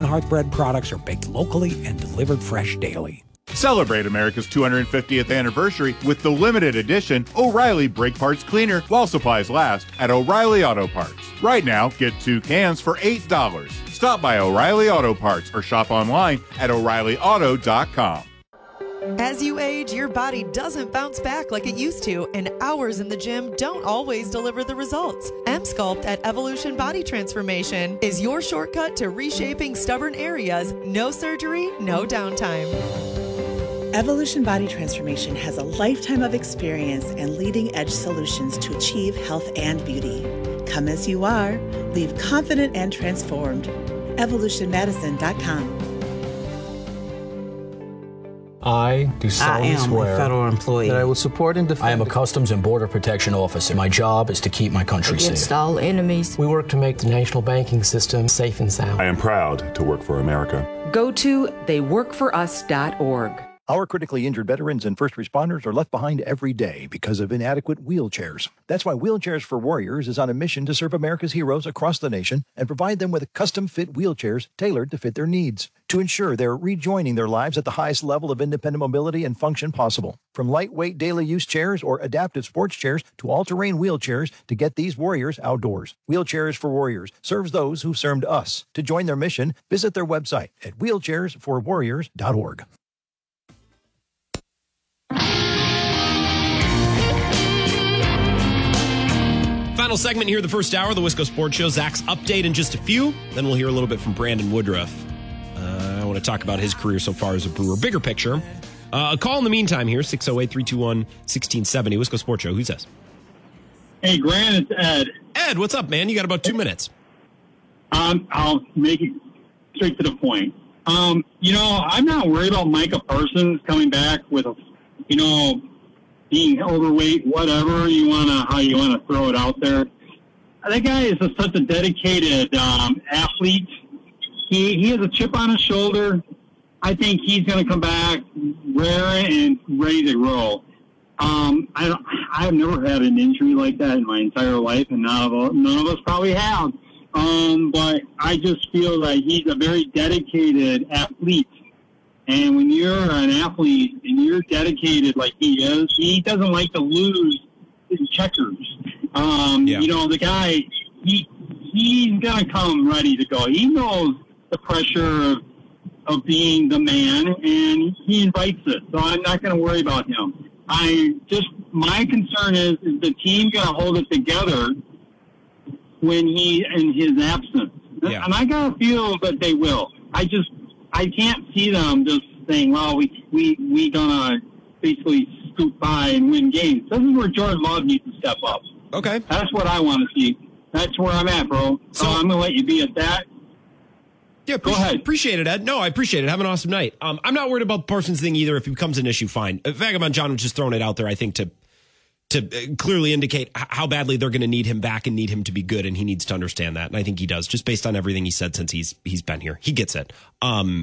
Hearth Bread products are baked locally and delivered fresh daily. Celebrate America's 250th anniversary with the limited edition O'Reilly Brake Parts Cleaner while supplies last at O'Reilly Auto Parts. Right now, get 2 cans for $8. Stop by O'Reilly Auto Parts or shop online at O'ReillyAuto.com. As you age, your body doesn't bounce back like it used to, and hours in the gym don't always deliver the results. M-Sculpt at Evolution Body Transformation is your shortcut to reshaping stubborn areas. No surgery, no downtime. Evolution Body Transformation has a lifetime of experience and leading-edge solutions to achieve health and beauty. Come as you are, leave confident and transformed. EvolutionMedicine.com. I do solemnly swear a federal employee that I will support and defend. I am a Customs and Border Protection officer. My job is to keep my country against safe. all enemies. We work to make the national banking system safe and sound. I am proud to work for America. Go to theyworkforus.org. Our critically injured veterans and first responders are left behind every day because of inadequate wheelchairs. That's why Wheelchairs for Warriors is on a mission to serve America's heroes across the nation and provide them with custom-fit wheelchairs tailored to fit their needs, to ensure they're rejoining their lives at the highest level of independent mobility and function possible. From lightweight daily use chairs or adaptive sports chairs to all-terrain wheelchairs to get these warriors outdoors. Wheelchairs for Warriors serves those who've served us. To join their mission, visit their website at wheelchairsforwarriors.org. Final segment here, the first hour of the Wisco Sports Show. Zach's update in just a few. Then we'll hear a little bit from Brandon Woodruff. I want to talk about his career so far as a Brewer. Bigger picture. A call in the meantime here, 608-321-1670. Wisco Sports Show. Who's this? Hey, Grant, it's Ed. Ed, what's up, man? You got about 2 minutes. I'll make it straight to the point. I'm not worried about Micah Parsons coming back with being overweight, whatever how you want to throw it out there. That guy is such a dedicated athlete. He has a chip on his shoulder. I think he's going to come back rare and ready to roll. I've never had an injury like that in my entire life, and none of us probably have. But I just feel like he's a very dedicated athlete. And when you're an athlete and you're dedicated like he is, he doesn't like to lose his checkers. The guy, he's going to come ready to go. He knows the pressure of being the man, and he invites it. So I'm not going to worry about him. My concern is the team going to hold it together when he in his absence? Yeah. And I got a feel that they will. I can't see them just saying, well, we gonna basically scoop by and win games. This is where Jordan Love needs to step up. Okay. That's what I want to see. That's where I'm at, bro. So I'm going to let you be at that. Yeah, go ahead. Appreciate it, Ed. No, I appreciate it. Have an awesome night. I'm not worried about the Parsons thing either. If it becomes an issue, fine. Vagabond John was just throwing it out there, I think, to clearly indicate how badly they're going to need him back and need him to be good, and he needs to understand that. And I think he does, just based on everything he said since he's been here. He gets it. I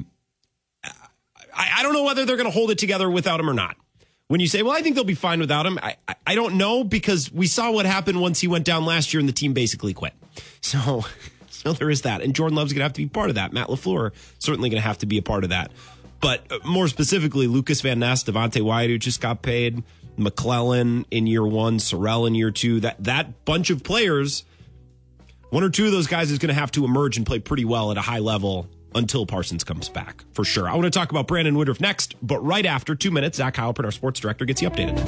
don't know whether they're going to hold it together without him or not. When you say, well, I think they'll be fine without him, I don't know, because we saw what happened once he went down last year and the team basically quit. So there is that. And Jordan Love's going to have to be part of that. Matt LaFleur certainly going to have to be a part of that. But more specifically, Lucas Van Ness, Devontae Wyatt, who just got paid, McClellan in year one, Sorrell in year two, that bunch of players, one or two of those guys is going to have to emerge and play pretty well at a high level until Parsons comes back, for sure. I want to talk about Brandon Woodruff next, but right after 2 minutes, Zach Heilprin, our sports director, gets you updated.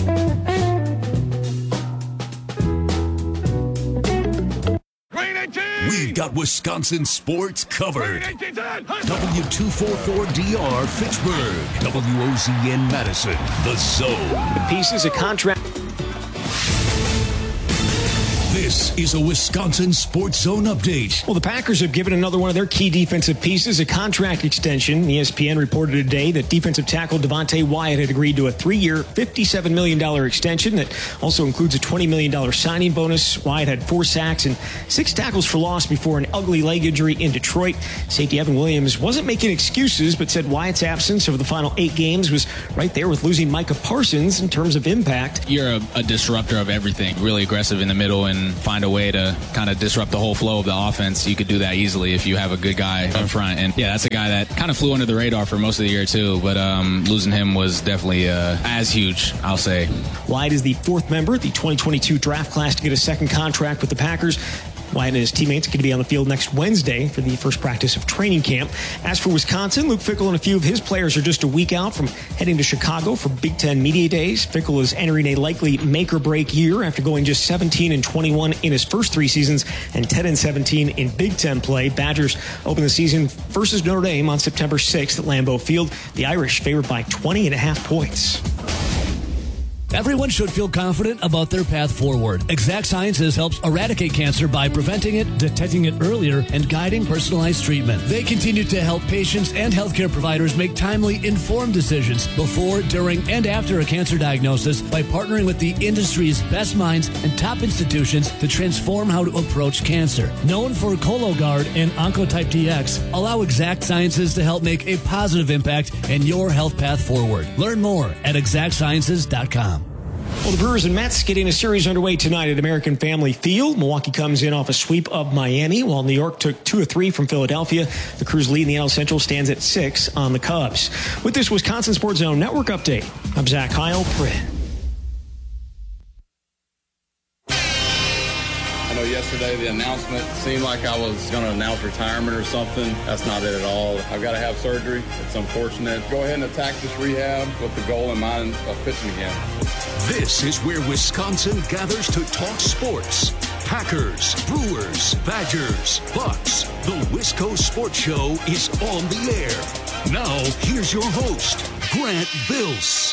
We've got Wisconsin sports covered. W244DR Fitchburg, WOZN Madison, The Zone. The pieces of contract. This is a Wisconsin Sports Zone update. Well, the Packers have given another one of their key defensive pieces a contract extension. ESPN reported today that defensive tackle Devontae Wyatt had agreed to a 3-year, $57 million extension that also includes a $20 million signing bonus. Wyatt had 4 sacks and 6 tackles for loss before an ugly leg injury in Detroit. Safety Evan Williams wasn't making excuses, but said Wyatt's absence over the final 8 games was right there with losing Micah Parsons in terms of impact. You're a disruptor of everything, really aggressive in the middle and find a a way to kind of disrupt the whole flow of the offense, you could do that easily if you have a good guy up front. And yeah, that's a guy that kind of flew under the radar for most of the year too, but losing him was definitely as huge, I'll say. Wyatt is the fourth member of the 2022 draft class to get a second contract with the Packers. Wyatt and his teammates are going to be on the field next Wednesday for the first practice of training camp. As for Wisconsin, Luke Fickell and a few of his players are just a week out from heading to Chicago for Big Ten Media Days. Fickell is entering a likely make-or-break year after going just 17-21 in his first 3 seasons and 10-17 in Big Ten play. Badgers open the season versus Notre Dame on September 6th at Lambeau Field. The Irish favored by 20.5 points. Everyone should feel confident about their path forward. Exact Sciences helps eradicate cancer by preventing it, detecting it earlier, and guiding personalized treatment. They continue to help patients and healthcare providers make timely, informed decisions before, during, and after a cancer diagnosis by partnering with the industry's best minds and top institutions to transform how to approach cancer. Known for Cologuard and Oncotype DX, allow Exact Sciences to help make a positive impact in your health path forward. Learn more at exactsciences.com. Well, the Brewers and Mets getting a series underway tonight at American Family Field. Milwaukee comes in off a sweep of Miami, while New York took 2 of 3 from Philadelphia. The Crew's lead in the NL Central stands at 6 on the Cubs. With this Wisconsin Sports Zone Network update, I'm Zach Heil. I know yesterday the announcement seemed like I was going to announce retirement or something. That's not it at all. I've got to have surgery. It's unfortunate. Go ahead and attack this rehab with the goal in mind of pitching again. This is where Wisconsin gathers to talk sports. Packers, Brewers, Badgers, Bucks. The Wisco Sports Show is on the air. Now, here's your host, Grant Bills.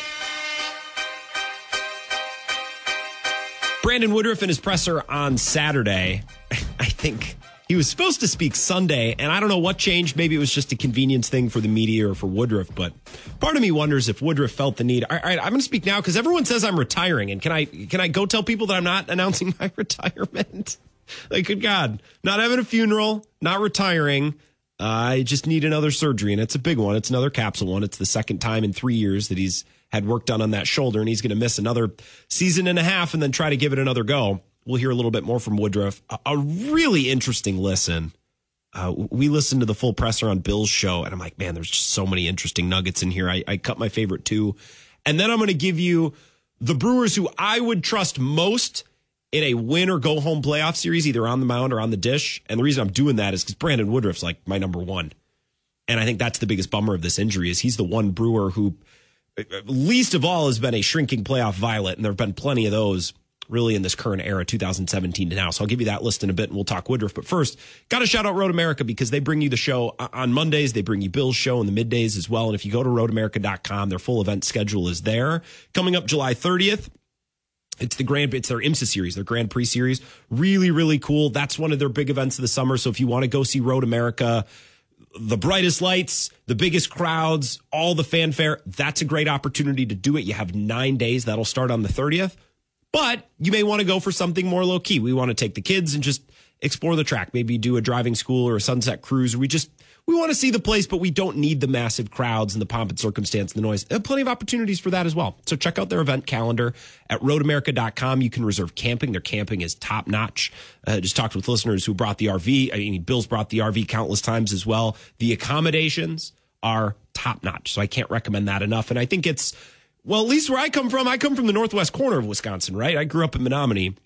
Brandon Woodruff in his presser on Saturday, I think he was supposed to speak Sunday, and I don't know what changed. Maybe it was just a convenience thing for the media or for Woodruff, but part of me wonders if Woodruff felt the need. All right, I'm going to speak now because everyone says I'm retiring, and can I go tell people that I'm not announcing my retirement? Like, good God, not having a funeral, not retiring. I just need another surgery, and it's a big one. It's another capsule one. It's the second time in 3 years that he's had work done on that shoulder, and he's going to miss another season and a half and then try to give it another go. We'll hear a little bit more from Woodruff. A really interesting listen. We listened to the full presser on Bill's show, and I'm like, man, there's just so many interesting nuggets in here. I cut my favorite 2. And then I'm going to give you the Brewers who I would trust most in a win or go home playoff series, either on the mound or on the dish. And the reason I'm doing that is because Brandon Woodruff's like my number 1. And I think that's the biggest bummer of this injury is he's the one Brewer who least of all has been a shrinking playoff violet. And there have been plenty of those really in this current era, 2017 to now. So I'll give you that list in a bit and we'll talk Woodruff. But first, got to shout out Road America because they bring you the show on Mondays. They bring you Bill's show in the middays as well. And if you go to roadamerica.com, their full event schedule is there. Coming up July 30th. It's their IMSA series, their Grand Prix series. Really, really cool. That's one of their big events of the summer. So if you want to go see Road America, the brightest lights, the biggest crowds, all the fanfare, that's a great opportunity to do it. You have 9 days. That'll start on the 30th. But you may want to go for something more low key. We want to take the kids and just explore the track, maybe do a driving school or a sunset cruise. We want to see the place, but we don't need the massive crowds and the pomp and circumstance and the noise. There are plenty of opportunities for that as well. So check out their event calendar at roadamerica.com. You can reserve camping. Their camping is top notch. Just talked with listeners who brought the RV. I mean, Bill's brought the RV countless times as well. The accommodations are top notch. So I can't recommend that enough. And I think it's, well, at least where I come from the northwest corner of Wisconsin, right? I grew up in Menominee,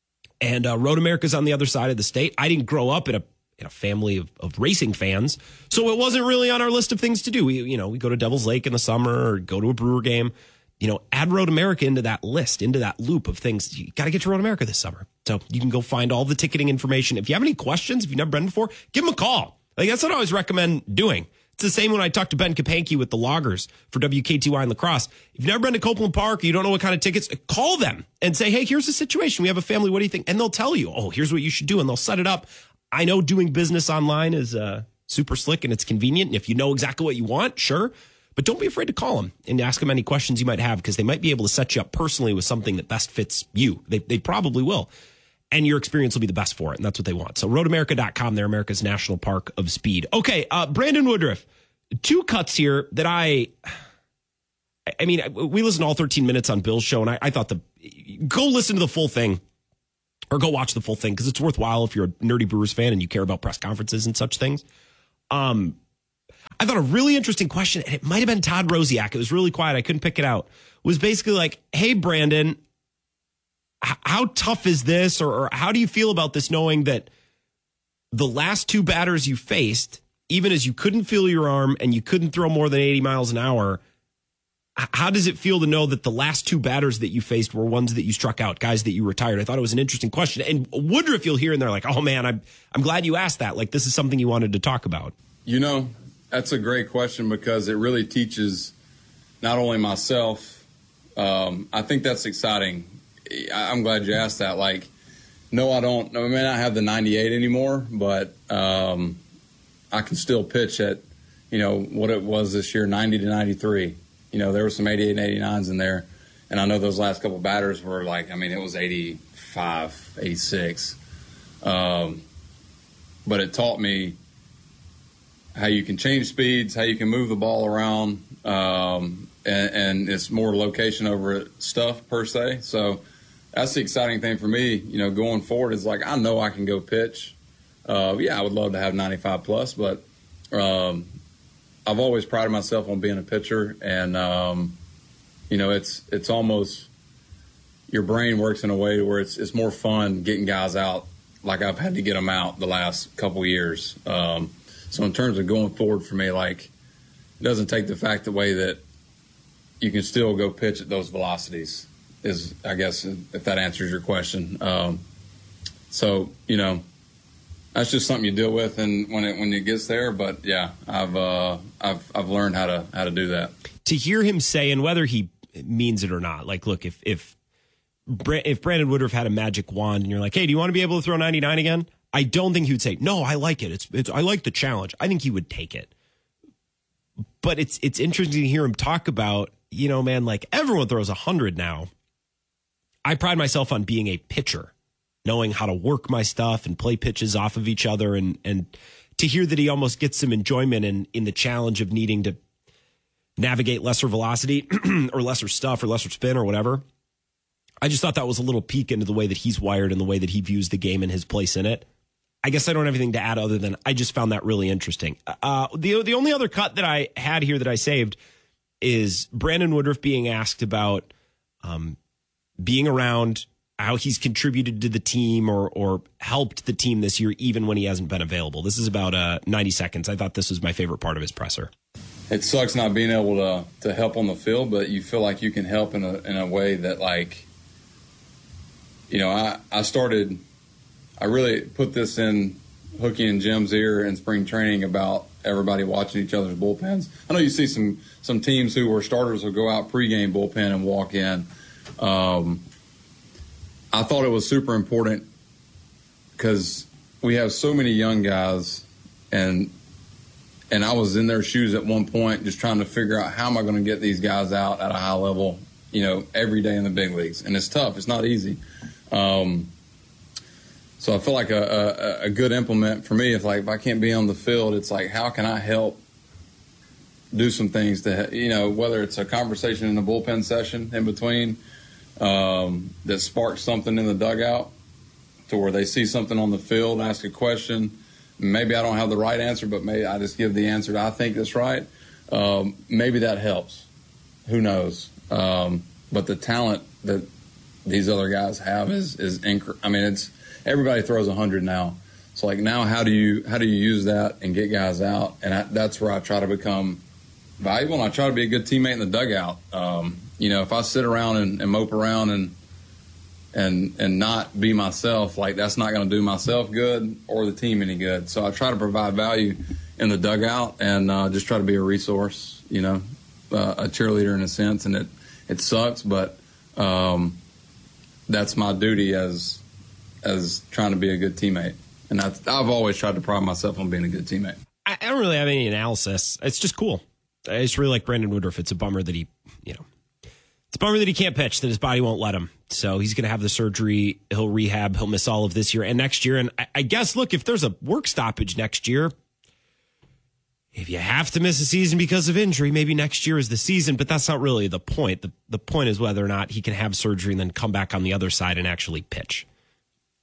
and Road America's on the other side of the state. I didn't grow up in a family of racing fans, so it wasn't really on our list of things to do. We go to Devil's Lake in the summer or go to a Brewer game. Add Road America into that list, into that loop of things. You got to get to Road America this summer. So you can go find all the ticketing information. If you have any questions, if you've never been before, give them a call. Like, that's what I always recommend doing. It's the same when I talked to Ben Kapanke with the Loggers for WKTY in La Crosse. If you've never been to Copeland Park or you don't know what kind of tickets, call them and say, hey, here's the situation. We have a family. What do you think? And they'll tell you, oh, here's what you should do. And they'll set it up. I know doing business online is super slick and it's convenient. And if you know exactly what you want, sure. But don't be afraid to call them and ask them any questions you might have because they might be able to set you up personally with something that best fits you. They probably will. And your experience will be the best for it. And that's what they want. So roadamerica.com, they're America's National Park of Speed. Okay, Brandon Woodruff. 2 cuts here that I mean, we listened to all 13 minutes on Bill's show, and I thought go listen to the full thing or go watch the full thing because it's worthwhile if you're a nerdy Brewers fan and you care about press conferences and such things. I thought a really interesting question, and it might have been Todd Rosiak. It was really quiet. I couldn't pick it out. Was basically like, hey, Brandon, how tough is this? Or how do you feel about this, knowing that the last two batters you faced, even as you couldn't feel your arm and you couldn't throw more than 80 miles an hour, how does it feel to know that the last two batters that you faced were ones that you struck out, guys that you retired? I thought it was an interesting question. And Woodruff, you'll hear in there like, oh, man, I'm glad you asked that. Like, this is something you wanted to talk about. You know, that's a great question because it really teaches not only myself. I think that's exciting. I'm glad you asked that. Like, no, I don't. I may not have the 98 anymore, but I can still pitch at, what it was this year, 90 to 93. There were some 88 and 89s in there. And I know those last couple batters were like, it was 85, 86. But it taught me how you can change speeds, how you can move the ball around, and it's more location over stuff per se. So that's the exciting thing for me, going forward is like, I know I can go pitch. I would love to have 95 plus, but I've always prided myself on being a pitcher, and it's almost your brain works in a way where it's more fun getting guys out like I've had to get them out the last couple years. So in terms of going forward for me, like, it doesn't take the fact away that you can still go pitch at those velocities is, I guess, if that answers your question. So, that's just something you deal with and when it gets there. But yeah, I've learned how to do that. To hear him say, and whether he means it or not, like, look, if Brandon Woodruff had a magic wand and you're like, hey, do you want to be able to throw 99 again? I don't think he would say, no, I like it. It's I like the challenge. I think he would take it. But it's interesting to hear him talk about, man, like, everyone throws 100 now. I pride myself on being a pitcher, knowing how to work my stuff and play pitches off of each other. And to hear that he almost gets some enjoyment in the challenge of needing to navigate lesser velocity or lesser stuff or lesser spin or whatever. I just thought that was a little peek into the way that he's wired and the way that he views the game and his place in it. I guess I don't have anything to add other than I just found that really interesting. The only other cut that I had here that I saved is Brandon Woodruff being asked about being around, how he's contributed to the team or helped the team this year, even when he hasn't been available. This is about 90 seconds. I thought this was my favorite part of his presser. It sucks not being able to help on the field, but you feel like you can help in a way that, like, I really put this in Hookie and Jim's ear in spring training about everybody watching each other's bullpens. I know you see some teams who were starters will go out pregame bullpen and walk in. I thought it was super important because we have so many young guys, and I was in their shoes at one point just trying to figure out how am I going to get these guys out at a high level, every day in the big leagues. And it's tough. It's not easy. So I feel like a good implement for me, if I can't be on the field, it's like, how can I help do some things to, whether it's a conversation in the bullpen session in between that sparks something in the dugout to where they see something on the field, ask a question. Maybe I don't have the right answer, but maybe I just give the answer that I think that's right. Maybe that helps. Who knows? But the talent that these other guys have is it's everybody throws 100 now. So like now, how do you use that and get guys out? And that's where I try to become valuable, and I try to be a good teammate in the dugout. If I sit around and mope around and not be myself, like that's not going to do myself good or the team any good. So I try to provide value in the dugout and just try to be a resource, a cheerleader in a sense. And it sucks, but that's my duty as trying to be a good teammate. And I've always tried to pride myself on being a good teammate. I don't really have any analysis. It's just cool. I just really like Brandon Woodruff. It's a bummer that it's a bummer that he can't pitch, that his body won't let him. So he's going to have the surgery. He'll rehab. He'll miss all of this year and next year. And I guess, look, if there's a work stoppage next year, if you have to miss a season because of injury, maybe next year is the season, but that's not really the point. The point is whether or not he can have surgery and then come back on the other side and actually pitch.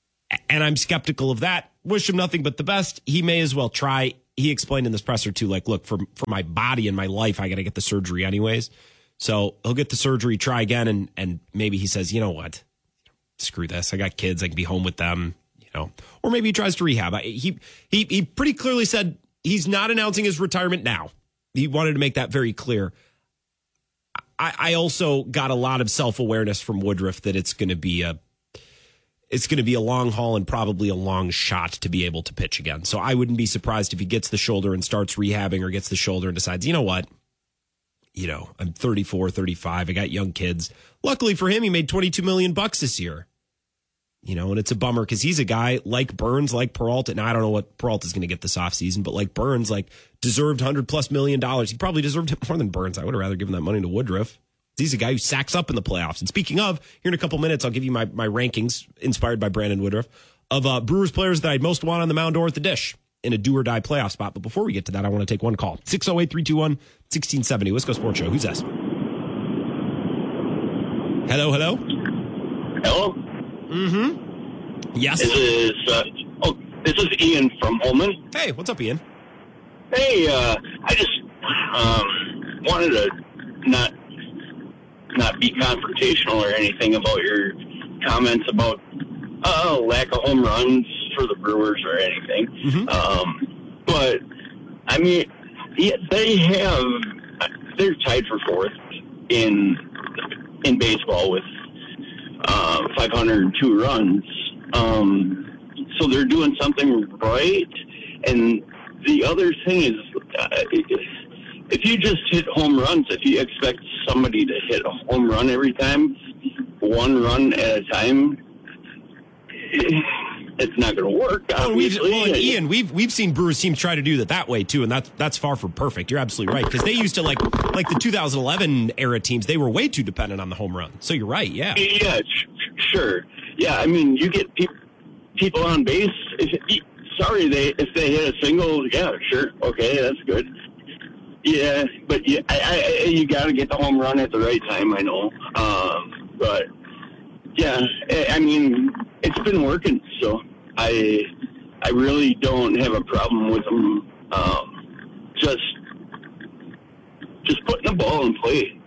And I'm skeptical of that. Wish him nothing but the best. He may as well try. He explained in this presser too, like, look, for my body and my life, I got to get the surgery anyways. So he'll get the surgery, try again, and maybe he says, you know what? Screw this. I got kids. I can be home with them, Or maybe he tries to rehab. He pretty clearly said he's not announcing his retirement now. He wanted to make that very clear. I also got a lot of self-awareness from Woodruff that it's going to be a long haul and probably a long shot to be able to pitch again. So I wouldn't be surprised if he gets the shoulder and starts rehabbing, or gets the shoulder and decides, you know what? I'm 34, 35. I got young kids. Luckily for him, he made $22 million this year. And it's a bummer because he's a guy like Burns, like Peralta. Now, I don't know what Peralta's going to get this offseason, but like Burns, deserved $100+ million. He probably deserved it more than Burns. I would have rather given that money to Woodruff. He's a guy who sacks up in the playoffs. And speaking of, here in a couple minutes, I'll give you my rankings inspired by Brandon Woodruff of Brewers players that I'd most want on the mound or at the dish in a do or die playoff spot. But before we get to that, I want to take one call. 608-321-1670. Wisco Sports Show. Who's this? Hello. Hello? Mm-hmm. Yes. This is Ian from Holman. Hey, what's up, Ian? Hey, I just wanted to not be confrontational or anything about your comments about lack of home runs for the Brewers or anything. Mm-hmm. But I mean, they're tied for fourth in baseball with 502 runs. So they're doing something right. And the other thing is, if you just hit home runs, if you expect somebody to hit a home run every time, one run at a time, it's not going to work. Ian, we've seen Brewers teams try to do that way too, and that's far from perfect. You're absolutely right, because they used to like the 2011 era teams. They were way too dependent on the home run. So you're right. Yeah. Yeah. Sure. Yeah. I mean, you get people on base. If they hit a single, yeah, sure, okay, that's good. Yeah, but you got to get the home run at the right time. I know, but yeah, I mean, it's been working, so I really don't have a problem with them. Just putting the ball in play.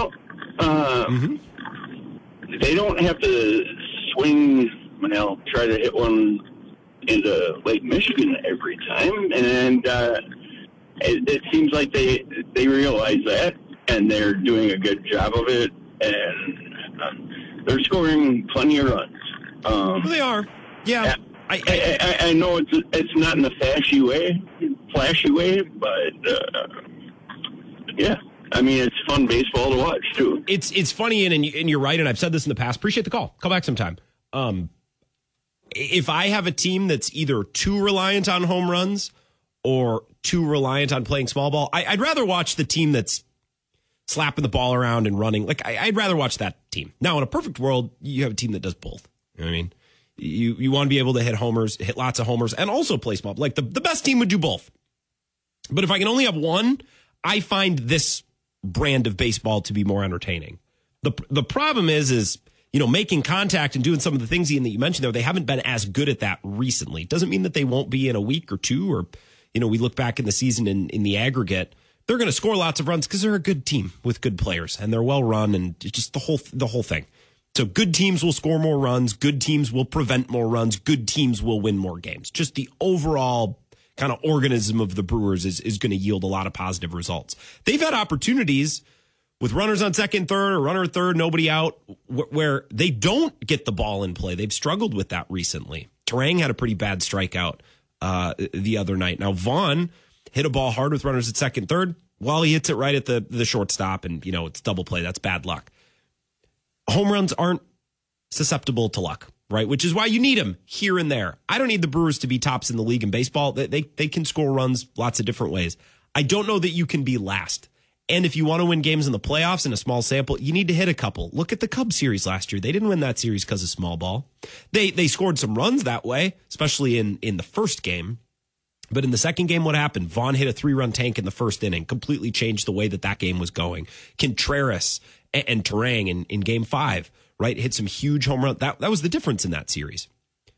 They don't have to swing. Try to hit one into Lake Michigan every time, and it seems like they realize that, and they're doing a good job of it, and they're scoring plenty of runs. They are, yeah. I know it's not in a flashy way, but yeah. I mean, it's fun baseball to watch too. It's funny, and you're right, and I've said this in the past. Appreciate the call. Call back sometime. If I have a team that's either too reliant on home runs or too reliant on playing small ball, I'd rather watch the team that's slapping the ball around and running. I'd rather watch that team. Now, in a perfect world, you have a team that does both. You know what I mean? You want to be able to hit lots of homers, and also play small. Like the best team would do both. But if I can only have one, I find this brand of baseball to be more entertaining. The problem is making contact and doing some of the things, Ian, that you mentioned there, they haven't been as good at that recently. Doesn't mean that they won't be in a week or two, or, we look back in the season in the aggregate, they're going to score lots of runs because they're a good team with good players, and they're well run, and just the whole thing. So good teams will score more runs. Good teams will prevent more runs. Good teams will win more games. Just the overall kind of organism of the Brewers is going to yield a lot of positive results. They've had opportunities with runners on second, third, or runner at third, nobody out, where they don't get the ball in play. They've struggled with that recently. Terang had a pretty bad strikeout the other night. Now, Vaughn hit a ball hard with runners at second, third. Well, he hits it right at the shortstop, and, it's double play. That's bad luck. Home runs aren't susceptible to luck, right? Which is why you need them here and there. I don't need the Brewers to be tops in the league in baseball. They can score runs lots of different ways. I don't know that you can be last. And if you want to win games in the playoffs in a small sample, you need to hit a couple. Look at the Cubs series last year. They didn't win that series because of small ball. They scored some runs that way, especially in the first game. But in the second game, what happened? Vaughn hit a 3-run tank in the first inning, completely changed the way that game was going. Contreras and Terang in game 5, right, hit some huge home runs. That was the difference in that series.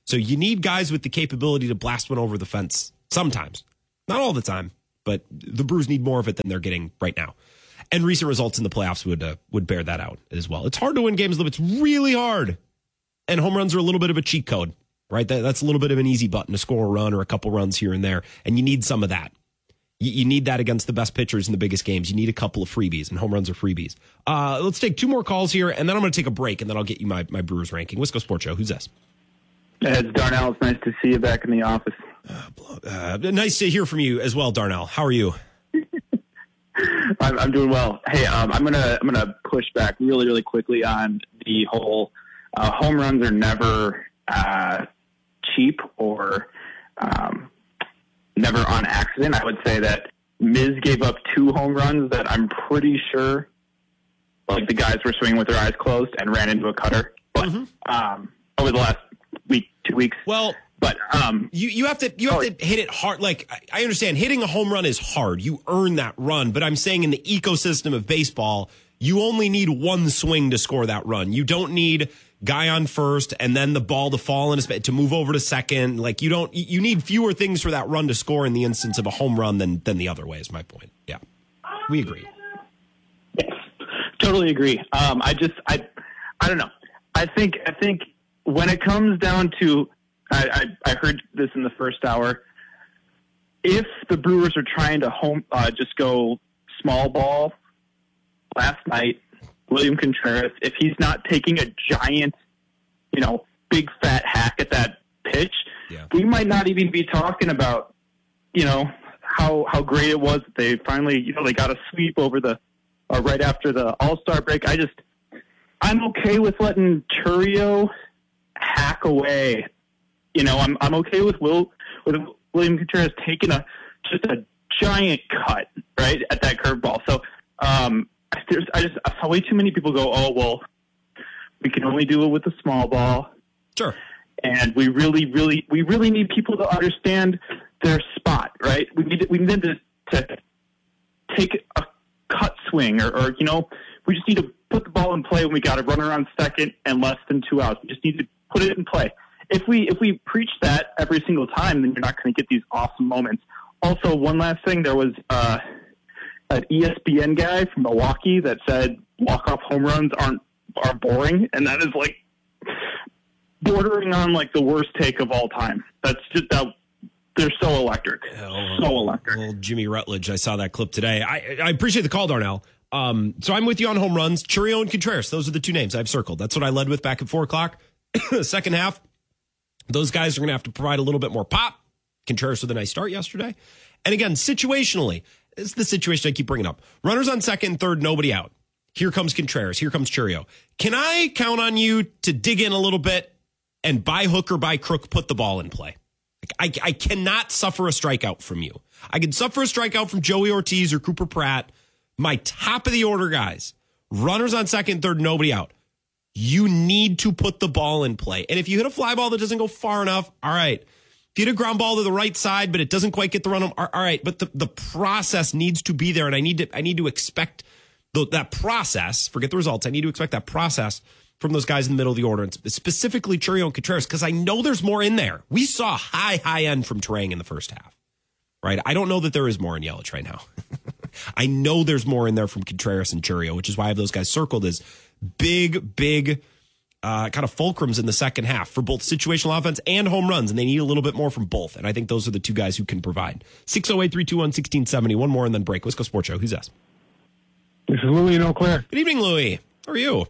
So you need guys with the capability to blast one over the fence sometimes. Not all the time, but the Brewers need more of it than they're getting right now. And recent results in the playoffs would bear that out as well. It's hard to win games, it's really hard. And home runs are a little bit of a cheat code, right? That's a little bit of an easy button to score a run or a couple runs here and there. And you need some of that. You need that against the best pitchers in the biggest games. You need a couple of freebies, and home runs are freebies. Let's take 2 more calls here, and then I'm going to take a break, and then I'll get you my Brewers ranking. Wisco Sports Show. Who's this? It's Darnell. It's nice to see you back in the office. Nice to hear from you as well, Darnell. How are you? I'm doing well. Hey, I'm gonna push back really, really quickly on the whole home runs are never cheap or never on accident. I would say that Miz gave up 2 home runs that I'm pretty sure, like, the guys were swinging with their eyes closed and ran into a cutter. But over the last week, 2 weeks, but you have to hit it hard. Like, I understand hitting a home run is hard. You earn that run, but I'm saying in the ecosystem of baseball, you only need 1 swing to score that run. You don't need guy on first and then the ball to fall in to move over to second. Like, you need fewer things for that run to score in the instance of a home run than the other way is my point. Yeah. We agree. Yes, totally agree. I don't know. I think when it comes down to, I heard this in the first hour, if the Brewers are trying to just go small ball last night, William Contreras, if he's not taking a giant, big fat hack at that pitch, we might not even be talking about, how great it was that they finally, they got a sweep over right after the All-Star break. I'm okay with letting Chourio hack away. I'm okay with William Contreras taking just a giant cut right at that curveball. So, I saw way too many people go, oh, well, we can only do it with a small ball. Sure. And we really need people to understand their spot, right? We need to take a cut swing or we just need to put the ball in play when we got a runner on second and less than 2 outs. We just need to put it in play. If we preach that every single time, then you're not going to get these awesome moments. Also, one last thing, there was an ESPN guy from Milwaukee that said walk-off home runs are boring, and that is like bordering on like the worst take of all time. That's just they're so electric. So electric. Old Jimmy Rutledge, I saw that clip today. I appreciate the call, Darnell. So I'm with you on home runs. Chourio and Contreras, those are the 2 names I've circled. That's what I led with back at 4 o'clock. Second half, those guys are going to have to provide a little bit more pop. Contreras with a nice start yesterday. And again, situationally, this is the situation I keep bringing up. Runners on second and third, nobody out. Here comes Contreras. Here comes Chourio. Can I count on you to dig in a little bit and by hook or by crook put the ball in play? I cannot suffer a strikeout from you. I can suffer a strikeout from Joey Ortiz or Cooper Pratt. My top of the order guys, runners on second and third, nobody out. You need to put the ball in play. And if you hit a fly ball that doesn't go far enough, all right. If you hit a ground ball to the right side, but it doesn't quite get the run, all right. But the process needs to be there, and I need to expect that process. Forget the results. I need to expect that process from those guys in the middle of the order, and specifically Chourio and Contreras, because I know there's more in there. We saw high end from Turang in the first half, right? I don't know that there is more in Yelich right now. I know there's more in there from Contreras and Chourio, which is why I have those guys circled as big kind of fulcrums in the second half for both situational offense and home runs, and they need a little bit more from both. And I think those are the 2 guys who can provide. 608-321-1670. One more and then break. Wisco Sports Show. Who's this? This is Louie in Eau Claire. Good evening, Louie. How are you?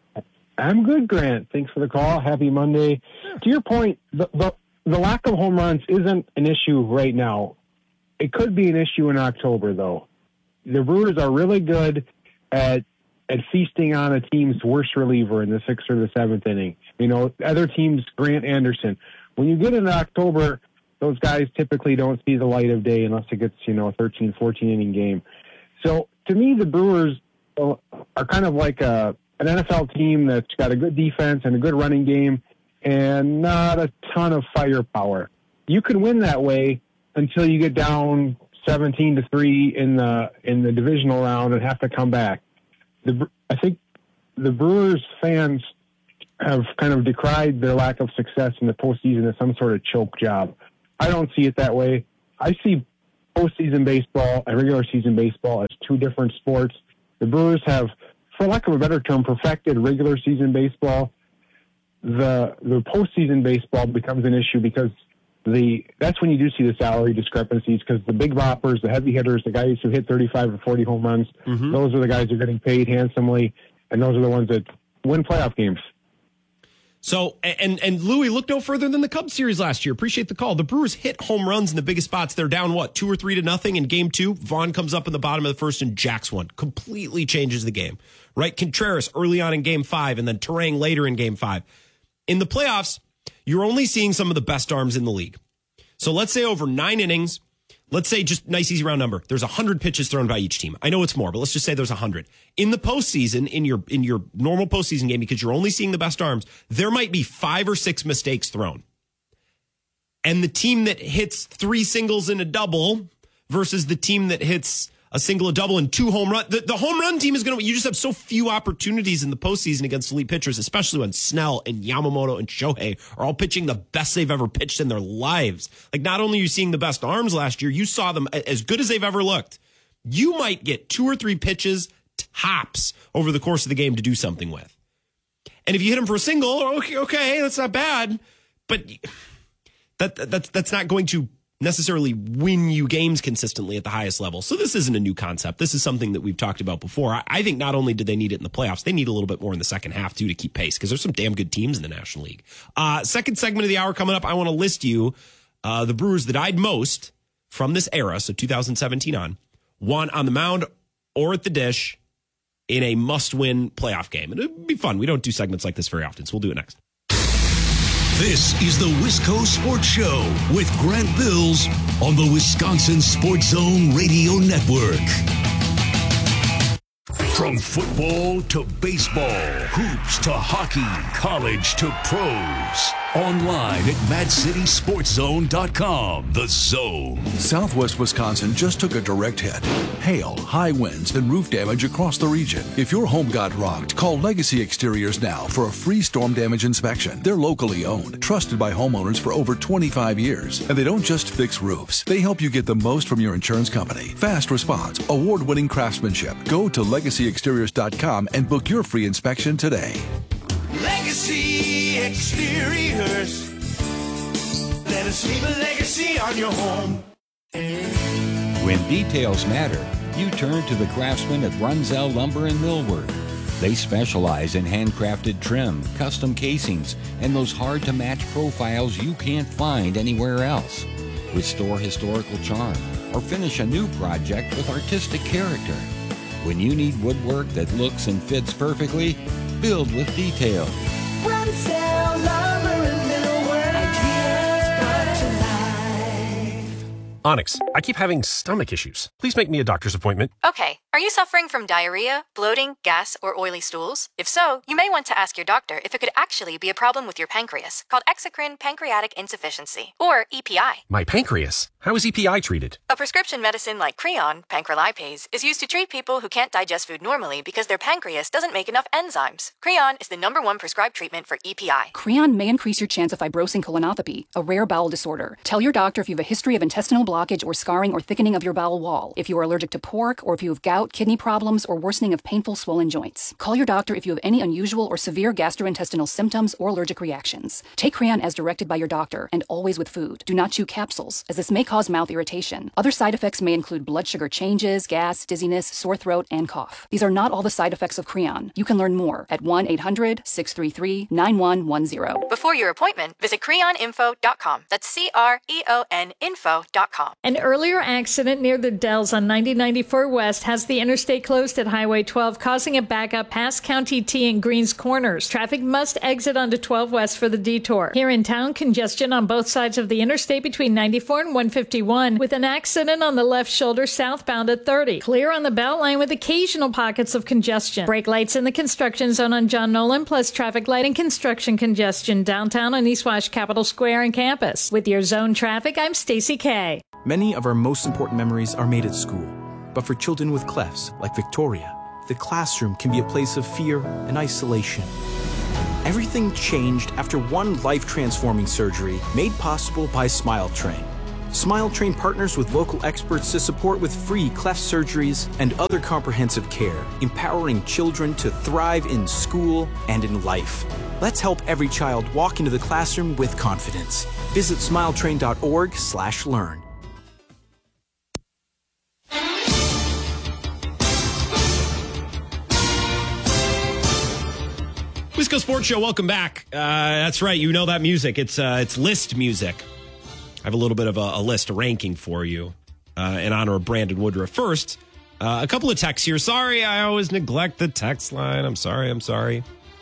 I'm good, Grant. Thanks for the call. Happy Monday. Yeah. To your point, the lack of home runs isn't an issue right now. It could be an issue in October, though. The Brewers are really good at feasting on a team's worst reliever in the 6th or the 7th inning. Other teams, Grant Anderson. When you get into October, those guys typically don't see the light of day unless it gets, a 13, 14 inning game. So to me, the Brewers are kind of like an NFL team that's got a good defense and a good running game and not a ton of firepower. You can win that way until you get down 17-3 in the divisional round and have to come back. I think the Brewers fans have kind of decried their lack of success in the postseason as some sort of choke job. I don't see it that way. I see postseason baseball and regular season baseball as two different sports. The Brewers have, for lack of a better term, perfected regular season baseball. The postseason baseball becomes an issue because that's when you do see the salary discrepancies, because the big boppers, the heavy hitters, the guys who hit 35 or 40 home runs, those are the guys who are getting paid handsomely, and those are the ones that win playoff games. So, and Louis, look no further than the Cubs series last year. Appreciate the call. The Brewers hit home runs in the biggest spots. They're down, 2 or 3-0 in game 2. Vaughn comes up in the bottom of the first and jacks one. Completely changes the game, right? Contreras early on in game 5 and then Terang later in game 5. In the playoffs, you're only seeing some of the best arms in the league. So let's say over 9 innings, let's say just nice, easy round number. There's 100 pitches thrown by each team. I know it's more, but let's just say there's 100. In the postseason, in your normal postseason game, because you're only seeing the best arms, there might be 5 or 6 mistakes thrown. And the team that hits 3 singles and a double versus the team that hits a single, a double, and 2 home runs. The home run team is going to, you just have so few opportunities in the postseason against elite pitchers, especially when Snell and Yamamoto and Shohei are all pitching the best they've ever pitched in their lives. Like, not only are you seeing the best arms last year, you saw them as good as they've ever looked. You might get 2 or 3 pitches tops over the course of the game to do something with. And if you hit them for a single, okay, that's not bad, but that's not going to necessarily win you games consistently at the highest level. So this isn't a new concept. This is something that we've talked about before. I think not only do they need it in the playoffs, they need a little bit more in the second half too to keep pace, because there's some damn good teams in the National League. Second segment of the hour coming up, I want to list you the Brewers that I'd most from this era, so 2017 on, won on the mound or at the dish in a must-win playoff game. And it'd be fun. We don't do segments like this very often, so we'll do it next. This is the Wisco Sports Show with Grant Bills on the Wisconsin Sports Zone Radio Network. From football to baseball, hoops to hockey, college to pros. Online at MadCitySportsZone.com. The Zone. Southwest Wisconsin just took a direct hit. Hail, high winds, and roof damage across the region. If your home got rocked, call Legacy Exteriors now for a free storm damage inspection. They're locally owned, trusted by homeowners for over 25 years. And they don't just fix roofs. They help you get the most from your insurance company. Fast response, award-winning craftsmanship. Go to LegacyExteriors.com and book your free inspection today. Legacy Exteriors. Let us leave a legacy on your home. When details matter, you turn to the craftsmen at Runzell Lumber and Millwork. They specialize in handcrafted trim, custom casings, and those hard-to-match profiles you can't find anywhere else. Restore historical charm or finish a new project with artistic character. When you need woodwork that looks and fits perfectly, build with detail. Runzell Lumber and Millwork. Ideas brought to life. Onyx, I keep having stomach issues. Please make me a doctor's appointment. Okay, are you suffering from diarrhea, bloating, gas, or oily stools? If so, you may want to ask your doctor if it could actually be a problem with your pancreas, called exocrine pancreatic insufficiency, or EPI. My pancreas? How is EPI treated? A prescription medicine like Creon, pancrelipase, is used to treat people who can't digest food normally because their pancreas doesn't make enough enzymes. Creon is the #1 prescribed treatment for EPI. Creon may increase your chance of fibrosing colonopathy, a rare bowel disorder. Tell your doctor if you have a history of intestinal blockage or scarring or thickening of your bowel wall, if you are allergic to pork, or if you have gout, kidney problems, or worsening of painful swollen joints. Call your doctor if you have any unusual or severe gastrointestinal symptoms or allergic reactions. Take Creon as directed by your doctor, and always with food. Do not chew capsules, as this may cause mouth irritation. Other side effects may include blood sugar changes, gas, dizziness, sore throat, and cough. These are not all the side effects of Creon. You can learn more at 1-800-633-9110. Before your appointment, visit creoninfo.com. That's CREON info.com. An earlier accident near the Dells on 9094 West has the interstate closed at Highway 12, causing a backup past County T and Greens Corners. Traffic must exit onto 12 West for the detour. Here in town, congestion on both sides of the interstate between 94 and 151, with an accident on the left shoulder southbound at 30. Clear on the Beltline with occasional pockets of congestion. Brake lights in the construction zone on John Nolan, plus traffic light and construction congestion downtown on East Wash, Capitol Square, and campus. With your zone traffic, I'm Stacey Kay. Many of our most important memories are made at school. But for children with clefs, like Victoria, the classroom can be a place of fear and isolation. Everything changed after one life-transforming surgery made possible by SmileTrain. SmileTrain partners with local experts to support with free cleft surgeries and other comprehensive care, empowering children to thrive in school and in life. Let's help every child walk into the classroom with confidence. Visit smiletrain.org/learn. Wisco Sports Show, welcome back. That's right, you know that music. It's list music. I have a little bit of a list, a ranking for you in honor of Brandon Woodruff. First, a couple of texts here. Sorry, I always neglect the text line. I'm sorry.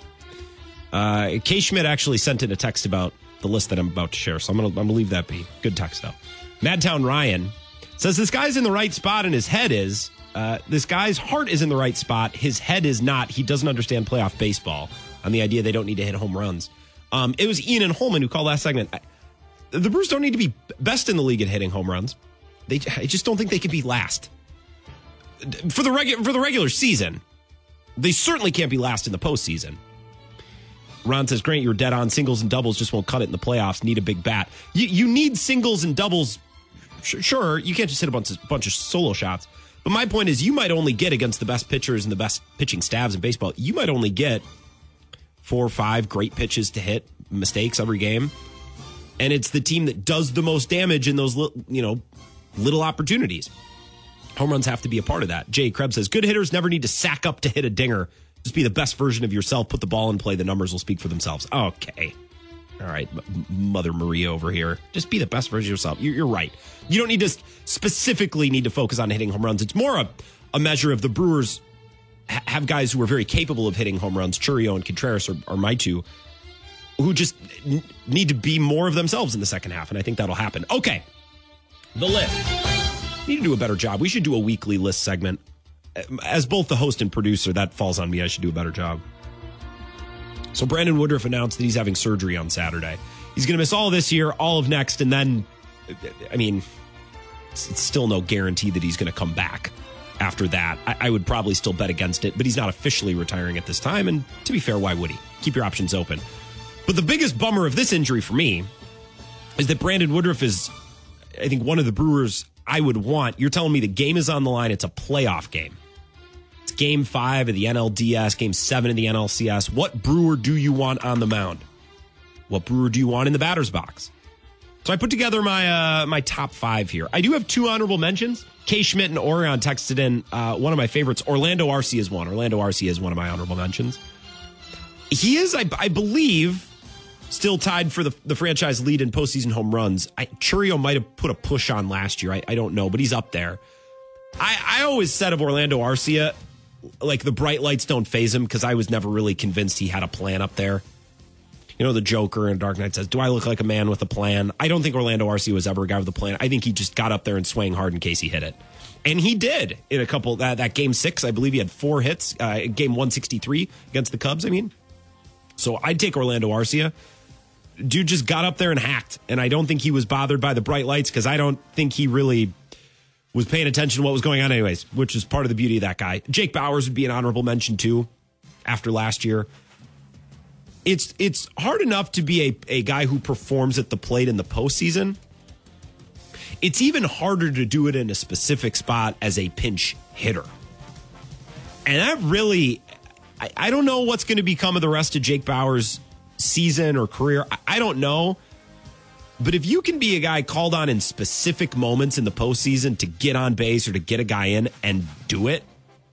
Kay Schmidt actually sent in a text about the list that I'm about to share, so I'm gonna leave that be. Good text, though. Madtown Ryan says this guy's in the right spot and his head is. This guy's heart is in the right spot. His head is not. He doesn't understand playoff baseball on the idea they don't need to hit home runs. It was Ian and Holman who called last segment. The Brewers don't need to be best in the league at hitting home runs. I just don't think they can be last. For the regular season, they certainly can't be last in the postseason. Ron says, Grant, you're dead on. Singles and doubles just won't cut it in the playoffs. Need a big bat. You need singles and doubles. Sure, you can't just hit a bunch of solo shots. But my point is, you might only get against the best pitchers and the best pitching staffs in baseball. You might only get 4 or 5 great pitches to hit mistakes every game. And it's the team that does the most damage in those little opportunities. Home runs have to be a part of that. Jay Krebs says, good hitters never need to sack up to hit a dinger. Just be the best version of yourself. Put the ball in play. The numbers will speak for themselves. Okay. All right, Mother Maria over here. Just be the best version of yourself. You're right. You don't need to specifically need to focus on hitting home runs. It's more a measure of the Brewers have guys who are very capable of hitting home runs. Churio and Contreras are my two, who just need to be more of themselves in the second half, and I think that'll happen. Okay, the list. Need to do a better job. We should do a weekly list segment. As both the host and producer, that falls on me. I should do a better job. So Brandon Woodruff announced that he's having surgery on Saturday. He's going to miss all of this year, all of next, and then, I mean, it's still no guarantee that he's going to come back after that. I would probably still bet against it, but he's not officially retiring at this time, and to be fair, why would he? Keep your options open. But the biggest bummer of this injury for me is that Brandon Woodruff is, I think, one of the Brewers I would want. You're telling me the game is on the line. It's a playoff game. It's game 5 of the NLDS, game 7 of the NLCS. What Brewer do you want on the mound? What Brewer do you want in the batter's box? So I put together my top 5 here. I do have 2 honorable mentions. Kay Schmidt and Orion texted in one of my favorites. Orlando Arcia is one. Orlando Arcia is one of my honorable mentions. He is, I believe, still tied for the franchise lead in postseason home runs. Churio might have put a push on last year. I don't know, but he's up there. I always said of Orlando Arcia, like, the bright lights don't faze him, because I was never really convinced he had a plan up there. You know, the Joker in Dark Knight says, do I look like a man with a plan? I don't think Orlando Arcia was ever a guy with a plan. I think he just got up there and swang hard in case he hit it. And he did in a couple, that game 6, I believe he had 4 hits, game 163 against the Cubs, I mean. So I'd take Orlando Arcia. Dude just got up there and hacked, and I don't think he was bothered by the bright lights, because I don't think he really was paying attention to what was going on anyways, which is part of the beauty of that guy. Jake Bauers would be an honorable mention too after last year. It's hard enough to be a guy who performs at the plate in the postseason. It's even harder to do it in a specific spot as a pinch hitter. And that really, I don't know what's going to become of the rest of Jake Bauers' season or career. I don't know. But if you can be a guy called on in specific moments in the postseason to get on base or to get a guy in and do it,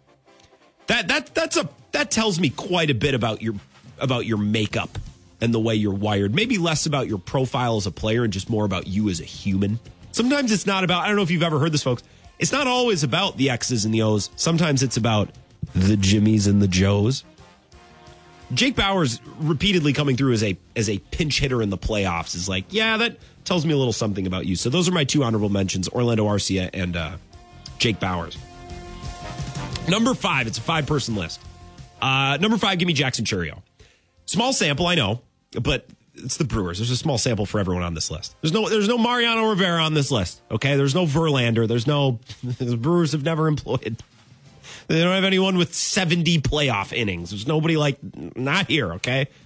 that tells me quite a bit about your makeup and the way you're wired. Maybe less about your profile as a player and just more about you as a human. Sometimes it's not about, I don't know if you've ever heard this, folks. It's not always about the X's and the O's. Sometimes it's about the Jimmies and the Joes. Jake Bauers repeatedly coming through as a pinch hitter in the playoffs is like, yeah, that tells me a little something about you. So those are my 2 honorable mentions, Orlando Arcia and Jake Bauers. Number 5, it's a 5-person list. Number 5, give me Jackson Churio. Small sample, I know, but it's the Brewers. There's a small sample for everyone on this list. There's no Mariano Rivera on this list, okay? There's no Verlander. The Brewers have never employed. They don't have anyone with 70 playoff innings. There's nobody not here, okay?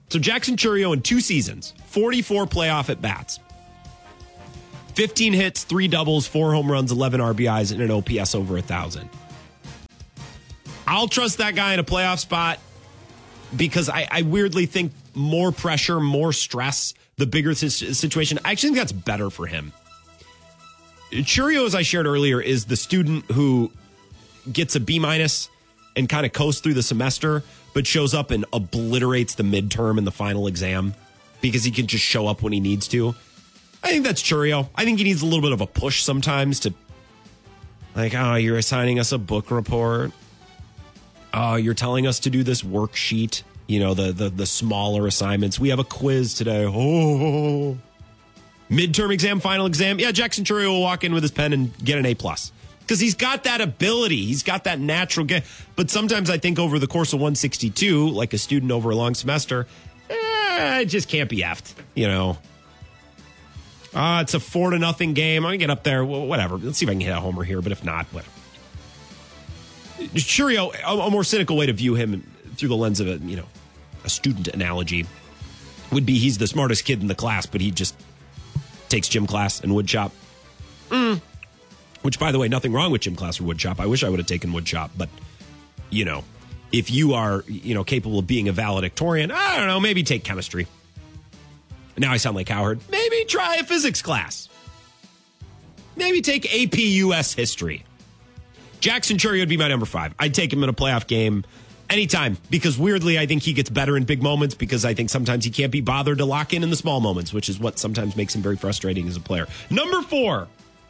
So Jackson Chourio in 2 seasons, 44 playoff at-bats. 15 hits, 3 doubles, 4 home runs, 11 RBIs, and an OPS over 1,000. I'll trust that guy in a playoff spot because I weirdly think more pressure, more stress, the bigger situation. I actually think that's better for him. Chourio, as I shared earlier, is the student who gets a B- and kind of coasts through the semester, but shows up and obliterates the midterm and the final exam because he can just show up when he needs to. I think that's Chourio. I think he needs a little bit of a push sometimes to, like, oh, you're assigning us a book report. Oh, you're telling us to do this worksheet. You know, the smaller assignments. We have a quiz today. Oh, midterm exam, final exam. Yeah, Jackson Chourio will walk in with his pen and get an A+. Because he's got that ability. He's got that natural get. But sometimes I think over the course of 162, like a student over a long semester, it just can't be effed. You know, it's a 4-0 game. I can get up there. Well, whatever. Let's see if I can hit a homer here. But if not, whatever. Chourio, a more cynical way to view him through the lens of a student analogy would be he's the smartest kid in the class, but he just takes gym class and wood shop. Which, by the way, nothing wrong with gym class or wood shop. I wish I would have taken wood shop, but, if you are, capable of being a valedictorian, I don't know, maybe take chemistry. Now I sound like Cowherd. Maybe try a physics class. Maybe take AP US history. Jackson Chourio would be my number 5. I'd take him in a playoff game anytime because weirdly, I think he gets better in big moments because I think sometimes he can't be bothered to lock in the small moments, which is what sometimes makes him very frustrating as a player. Number 4.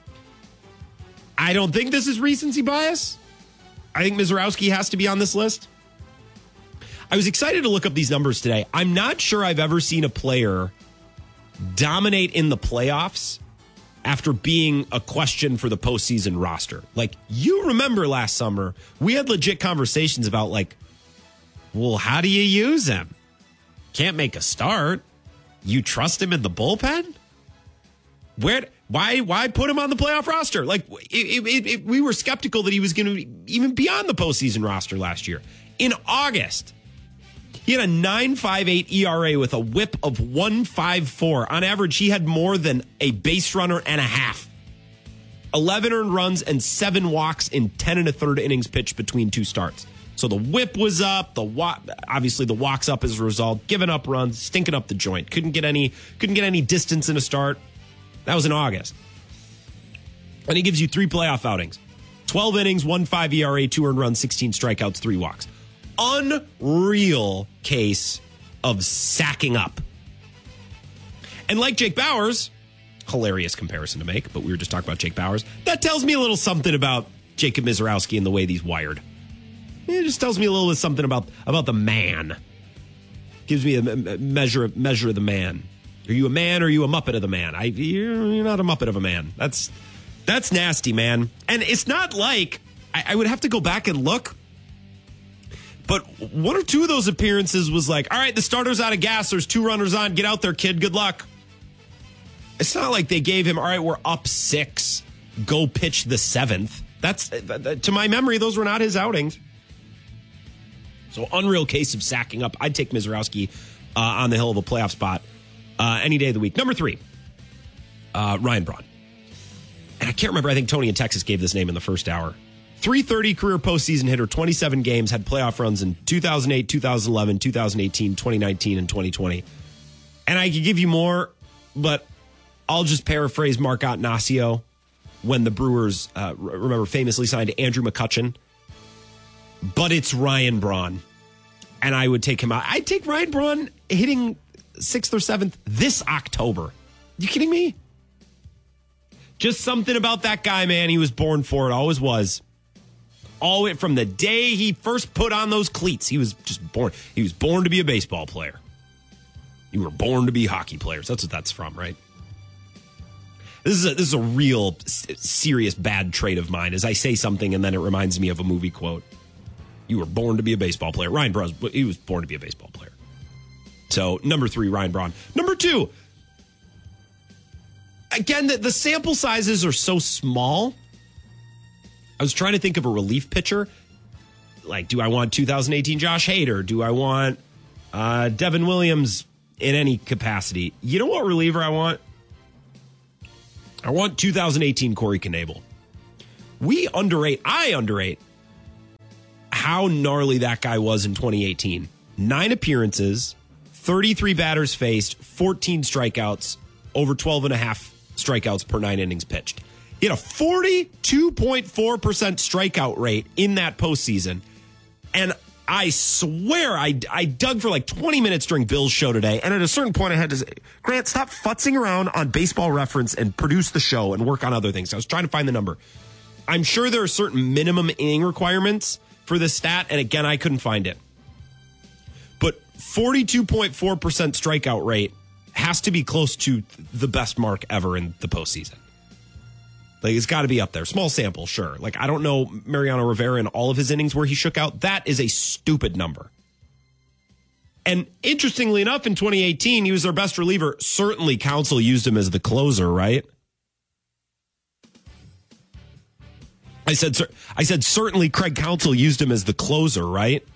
I don't think this is recency bias. I think Mizorowski has to be on this list. I was excited to look up these numbers today. I'm not sure I've ever seen a player dominate in the playoffs after being a question for the postseason roster. Like, you remember last summer, we had legit conversations about, like, well, how do you use him? Can't make a start. You trust him in the bullpen? Why put him on the playoff roster? Like, we were skeptical that he was going to even be on the postseason roster last year. In August, he had a 9.58 ERA with a whip of 1.54. On average, he had more than a base runner and a half. 11 earned runs and 7 walks in 10 1/3 innings pitched between 2 starts. So the whip was up, obviously the walks up as a result, giving up runs, stinking up the joint. Couldn't get any distance in a start. That was in August. And he gives you 3 playoff outings. 12 innings, 1.5 ERA, 2 earned runs, 16 strikeouts, 3 walks. Unreal case of sacking up. And like Jake Bauers, hilarious comparison to make, but we were just talking about Jake Bauers, that tells me a little something about Jacob Mizorowski and the way he's wired. It just tells me a little bit something about the man. Gives me a measure of the man. Are you a man or are you a Muppet of the man? You're not a Muppet of a man. That's nasty, man. And it's not like, I would have to go back and look, but 1 or 2 of those appearances was like, all right, the starter's out of gas. There's 2 runners on. Get out there, kid. Good luck. It's not like they gave him, all right, we're up 6. Go pitch the 7th. That's, to my memory, those were not his outings. So unreal case of sacking up. I'd take Mizorowski on the hill of a playoff spot any day of the week. Number 3, Ryan Braun. And I can't remember. I think Tony in Texas gave this name in the first hour. 330 career postseason hitter, 27 games, had playoff runs in 2008, 2011, 2018, 2019, and 2020. And I could give you more, but I'll just paraphrase Mark Attanasio when the Brewers, remember, famously signed Andrew McCutchen. But it's Ryan Braun. And I would take him out. I'd take Ryan Braun hitting 6th or 7th this October. You kidding me? Just something about that guy, man. He was born for it. Always was. All from the day he first put on those cleats. He was just born. He was born to be a baseball player. You were born to be hockey players. That's what that's from, right? This is a real serious bad trait of mine. As I say something and then it reminds me of a movie quote. You were born to be a baseball player. Ryan Braun, he was born to be a baseball player. So, number 3, Ryan Braun. Number 2, again, the sample sizes are so small. I was trying to think of a relief pitcher. Like, do I want 2018 Josh Hader? Do I want Devin Williams in any capacity. You know what reliever I want? I want 2018 Corey Knebel. I underrate how gnarly that guy was in 2018. 9 appearances, 33 batters faced, 14 strikeouts, over 12.5 strikeouts per 9 innings pitched. He had a 42.4% strikeout rate in that postseason. And I swear I dug for like 20 minutes during Bill's show today. And at a certain point I had to say, Grant, stop futzing around on Baseball Reference and produce the show and work on other things. I was trying to find the number. I'm sure there are certain minimum inning requirements for this stat. And again, I couldn't find it. But 42.4% strikeout rate has to be close to the best mark ever in the postseason. Like, it's got to be up there. Small sample, sure. Like, I don't know Mariano Rivera in all of his innings where he shook out. That is a stupid number. And interestingly enough, in 2018, he was their best reliever. Certainly, Counsell used him as the closer, right? I said certainly Craig Counsell used him as the closer, right?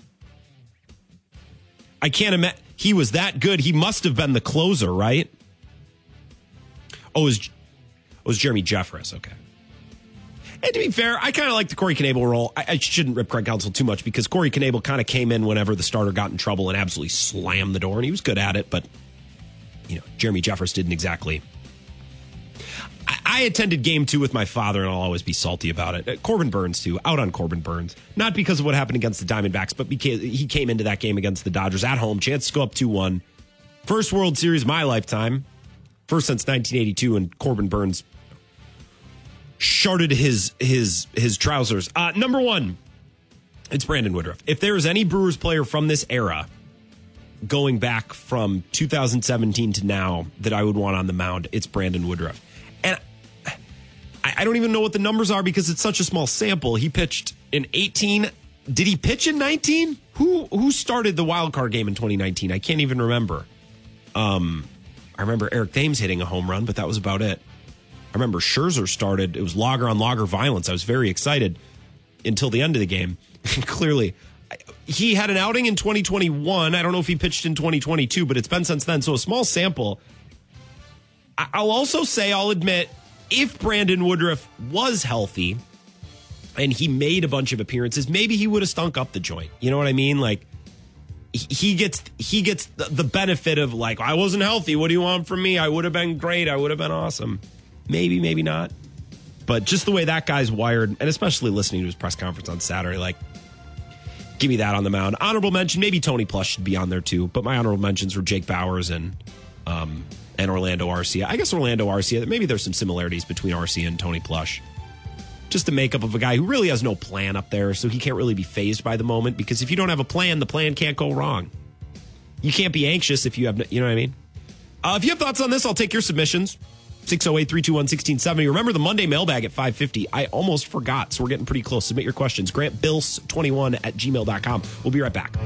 I can't imagine. He was that good. He must have been the closer, right? Oh, it was Jeremy Jeffress. Okay. And to be fair, I kind of like the Corey Knebel role. I shouldn't rip Craig Counsell too much because Corey Knebel kind of came in whenever the starter got in trouble and absolutely slammed the door, and he was good at it. But, Jeremy Jeffress didn't exactly. I attended game 2 with my father, and I'll always be salty about it. Corbin Burns, too. Out on Corbin Burns. Not because of what happened against the Diamondbacks, but because he came into that game against the Dodgers at home. Chance to go up 2-1. First World Series of my lifetime. First since 1982, and Corbin Burns shorted his trousers. Number 1, it's Brandon Woodruff. If there is any Brewers player from this era, going back from 2017 to now, that I would want on the mound, it's Brandon Woodruff. And I don't even know what the numbers are because it's such a small sample. He pitched in 18. Did he pitch in 19? Who started the wild card game in 2019? I can't even remember. I remember Eric Thames hitting a home run, but that was about it. I remember Scherzer started. It was logger on logger violence. I was very excited until the end of the game. Clearly, he had an outing in 2021. I don't know if he pitched in 2022, but it's been since then. So a small sample. I'll admit, if Brandon Woodruff was healthy and he made a bunch of appearances, maybe he would have stunk up the joint. You know what I mean? Like, he gets the benefit of, like, I wasn't healthy. What do you want from me? I would have been great. I would have been awesome. Maybe, maybe not. But just the way that guy's wired, and especially listening to his press conference on Saturday, like, give me that on the mound. Honorable mention, maybe Tony Plush should be on there too. But my honorable mentions were Jake Bowers and Orlando Arcia. I guess Orlando Arcia, maybe there's some similarities between Arcia and Tony Plush. Just the makeup of a guy who really has no plan up there, so he can't really be fazed by the moment, because if you don't have a plan, the plan can't go wrong. You can't be anxious if you have, you know what I mean? If you have thoughts on this, I'll take your submissions. 608-321-1670. Remember the Monday mailbag at 5:50. I almost forgot, so we're getting pretty close. Submit your questions. GrantBills21@gmail.com. We'll be right back.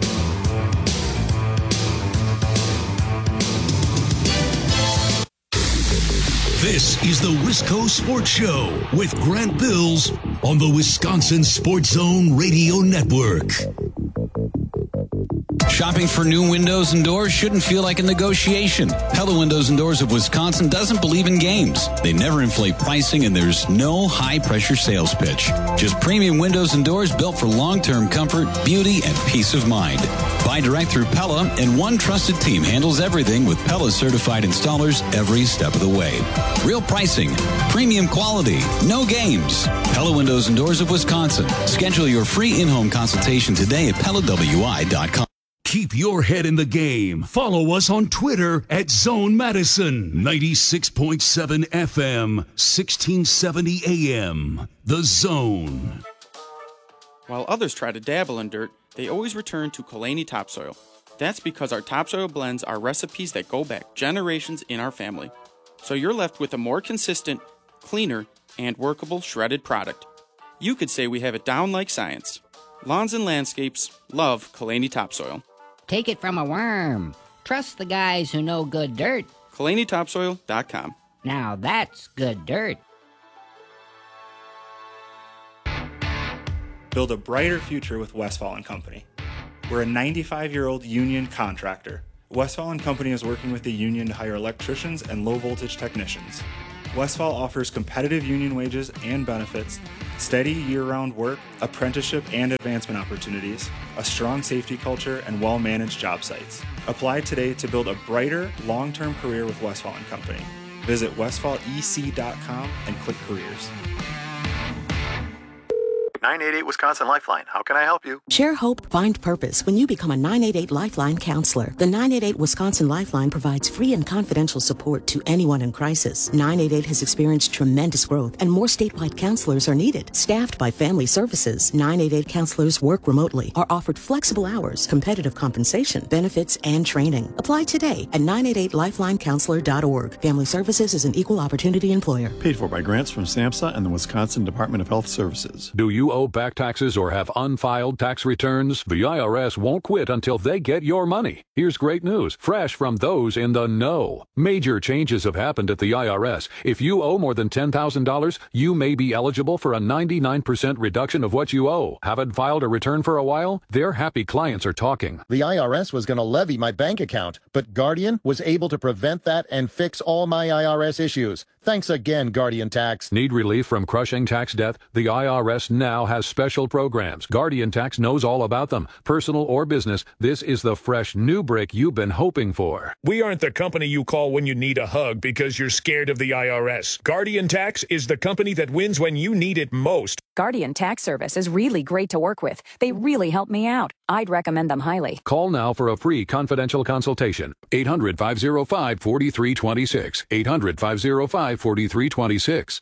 This is the Wisco Sports Show with Grant Bills on the Wisconsin Sports Zone Radio Network. Shopping for new windows and doors shouldn't feel like a negotiation. Pella Windows and Doors of Wisconsin doesn't believe in games. They never inflate pricing, and there's no high-pressure sales pitch. Just premium windows and doors built for long-term comfort, beauty, and peace of mind. Buy direct through Pella, and one trusted team handles everything with Pella certified installers every step of the way. Real pricing, premium quality, no games. Pella Windows and Doors of Wisconsin. Schedule your free in-home consultation today at PellaWI.com. Keep your head in the game. Follow us on Twitter at Zone Madison. 96.7 FM, 1670 AM. The Zone. While others try to dabble in dirt, they always return to Kalani Topsoil. That's because our topsoil blends are recipes that go back generations in our family. So you're left with a more consistent, cleaner, and workable shredded product. You could say we have it down like science. Lawns and landscapes love Kalani Topsoil. Take it from a worm. Trust the guys who know good dirt. KalaniTopsoil.com. Now that's good dirt. Build a brighter future with Westfall & Company. We're a 95-year-old union contractor. Westfall & Company is working with the union to hire electricians and low-voltage technicians. Westfall offers competitive union wages and benefits, steady year-round work, apprenticeship and advancement opportunities, a strong safety culture, and well-managed job sites. Apply today to build a brighter, long-term career with Westfall & Company. Visit westfallec.com and click careers. 988 Wisconsin Lifeline. How can I help you? Share hope, find purpose when you become a 988 Lifeline counselor. The 988 Wisconsin Lifeline provides free and confidential support to anyone in crisis. 988 has experienced tremendous growth and more statewide counselors are needed. Staffed by Family Services, 988 counselors work remotely, are offered flexible hours, competitive compensation, benefits, and training. Apply today at 988lifelinecounselor.org. Family Services is an equal opportunity employer. Paid for by grants from SAMHSA and the Wisconsin Department of Health Services. Do you owe back taxes or have unfiled tax returns? The IRS won't quit until they get your money. Here's great news, fresh from those in the know. Major changes have happened at the IRS. If you owe more than $10,000, you may be eligible for a 99% reduction of what you owe. Haven't filed a return for a while? Their happy clients are talking. The IRS was going to levy my bank account, but Guardian was able to prevent that and fix all my IRS issues. Thanks again, Guardian Tax. Need relief from crushing tax debt? The IRS now has special programs. Guardian Tax knows all about them. Personal or business, this is the fresh new break you've been hoping for. We aren't the company you call when you need a hug because you're scared of the IRS. Guardian Tax is the company that wins when you need it most. Guardian Tax Service is really great to work with. They really help me out. I'd recommend them highly. Call now for a free confidential consultation. 800-505-4326. 800-505-4326.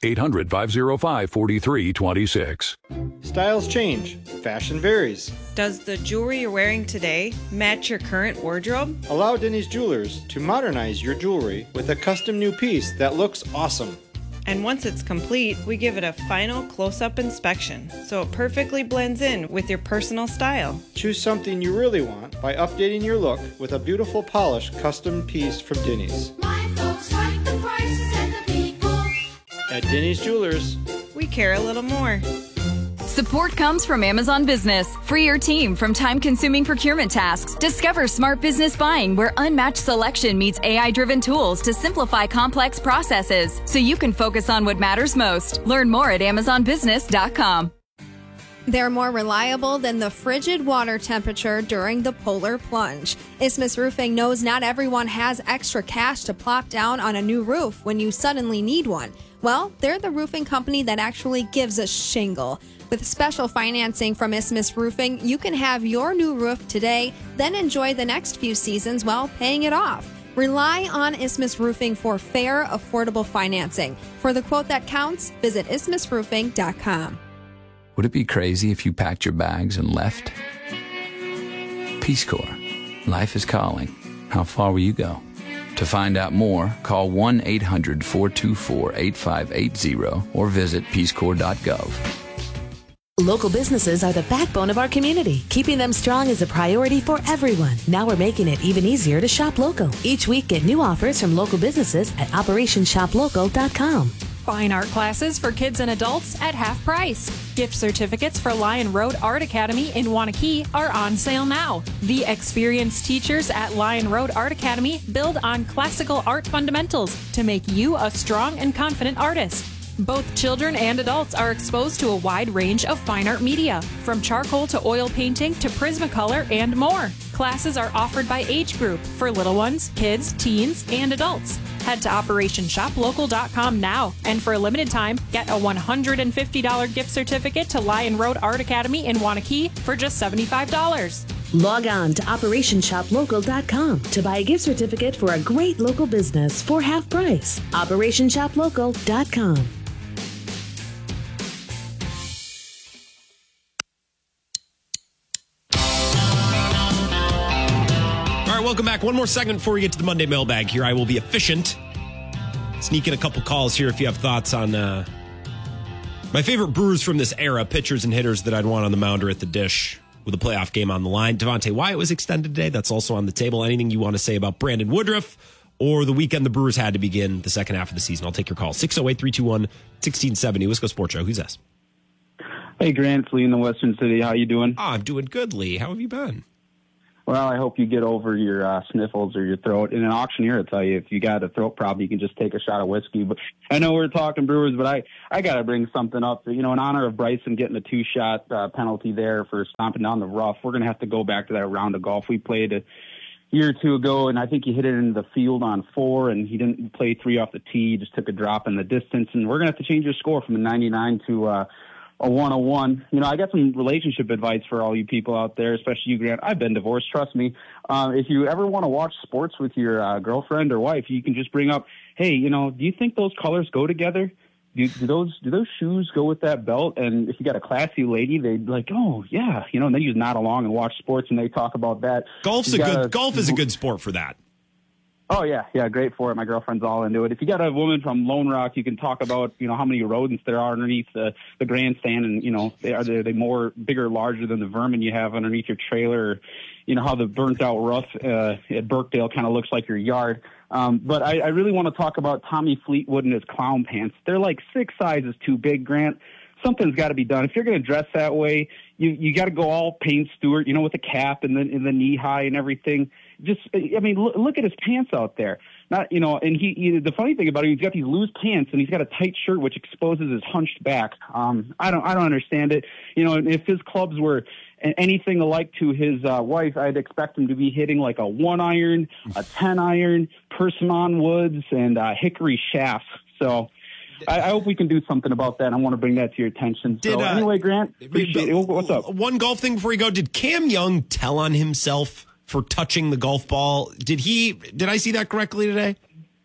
800-505-4326. Styles change. Fashion varies. Does the jewelry you're wearing today match your current wardrobe? Allow Denny's Jewelers to modernize your jewelry with a custom new piece that looks awesome. And once it's complete, we give it a final close-up inspection, so it perfectly blends in with your personal style. Choose something you really want by updating your look with a beautiful polished custom piece from Denny's. My folks like the prices and the people. At Denny's Jewelers, we care a little more. Support comes from Amazon Business. Free your team from time-consuming procurement tasks. Discover smart business buying where unmatched selection meets AI-driven tools to simplify complex processes so you can focus on what matters most. Learn more at AmazonBusiness.com. They're more reliable than the frigid water temperature during the polar plunge. Isthmus Roofing knows not everyone has extra cash to plop down on a new roof when you suddenly need one. Well, they're the roofing company that actually gives a shingle. With special financing from Isthmus Roofing, you can have your new roof today, then enjoy the next few seasons while paying it off. Rely on Isthmus Roofing for fair, affordable financing. For the quote that counts, visit isthmusroofing.com. Would it be crazy if you packed your bags and left? Peace Corps. Life is calling. How far will you go? To find out more, call 1-800-424-8580 or visit peacecorps.gov. Local businesses are the backbone of our community. Keeping them strong is a priority for everyone. Now we're making it even easier to shop local. Each week, get new offers from local businesses at OperationShopLocal.com. Fine art classes for kids and adults at half price. Gift certificates for Lion Road Art Academy in Wanakee are on sale now. The experienced teachers at Lion Road Art Academy build on classical art fundamentals to make you a strong and confident artist. Both children and adults are exposed to a wide range of fine art media, from charcoal to oil painting to Prismacolor and more. Classes are offered by age group for little ones, kids, teens, and adults. Head to OperationShopLocal.com now, and for a limited time, get a $150 gift certificate to Lion Road Art Academy in Wanakee for just $75. Log on to OperationShopLocal.com to buy a gift certificate for a great local business for half price. OperationShopLocal.com. Welcome back. One more segment before we get to the Monday mailbag here. I will be efficient. Sneak in a couple calls here if you have thoughts on my favorite Brewers from this era, pitchers and hitters that I'd want on the mound or at the dish with a playoff game on the line. Devontae Wyatt was extended today. That's also on the table. Anything you want to say about Brandon Woodruff or the weekend the Brewers had to begin the second half of the season? I'll take your call. 608-321-1670. Wisco Sports Show. Who's this? Hey, Grant. It's Lee in the Western City. How you doing? Oh, I'm doing good, Lee. How have you been? Well, I hope you get over your sniffles or your throat. And an auctioneer will tell you if you got a throat problem, you can just take a shot of whiskey. But I know we're talking Brewers, but I got to bring something up. In honor of Bryson getting a 2-shot penalty there for stomping down the rough, we're going to have to go back to that round of golf we played a year or two ago, and I think he hit it into the field on 4, and he didn't play 3 off the tee. He just took a drop in the distance, and we're going to have to change your score from a 99 to a 101. I got some relationship advice for all you people out there, especially you, Grant. I've been divorced, trust me. If you ever want to watch sports with your girlfriend or wife, you can just bring up, hey, do you think those colors go together? Do those shoes go with that belt? And if you got a classy lady, they'd like, oh yeah, and then you nod along and watch sports and they talk about that. Golf is a good sport for that. Oh yeah, great for it. My girlfriend's all into it. If you got a woman from Lone Rock, you can talk about how many rodents there are underneath the grandstand, and are they more bigger, larger than the vermin you have underneath your trailer? Or, how the burnt out rough at Birkdale kind of looks like your yard. But I really want to talk about Tommy Fleetwood and his clown pants. They're like 6 sizes too big, Grant. Something's got to be done. If you're going to dress that way, you got to go all Payne Stewart, with the cap and the knee high and everything. Look at his pants out there. And the funny thing about it, he's got these loose pants and he's got a tight shirt which exposes his hunched back. I don't understand it. If his clubs were anything alike to his wife, I'd expect him to be hitting like a 1-iron, a 10-iron, Persimmon Woods, and hickory shafts. So I hope we can do something about that. I want to bring that to your attention. Anyway, Grant, appreciate it. What's up? One golf thing before you go. Did Cam Young tell on himself for touching the golf ball? Did I see that correctly today?